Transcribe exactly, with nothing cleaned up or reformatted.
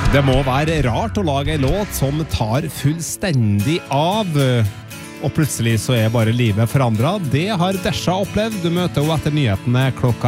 Det må være rart å lage en låt som tar fullstendig av, og plutselig så er bare livet forandret. Det har Desha opplevd. Du møter henne etter nyhetene klokka